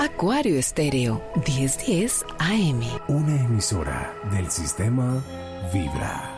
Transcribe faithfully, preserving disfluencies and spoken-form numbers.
Acuario Estéreo, diez diez A M. Una emisora del sistema Vibra.